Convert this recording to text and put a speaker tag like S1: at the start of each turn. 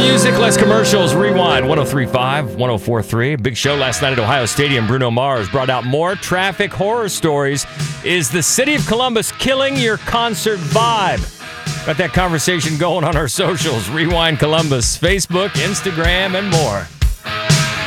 S1: music, less commercials. Rewind 103.5, 104.3. Big show last night at Ohio Stadium. Bruno Mars brought out more traffic horror stories. Is the city of Columbus killing your concert vibe? Got that conversation going on our socials. Rewind Columbus, Facebook, Instagram, and more.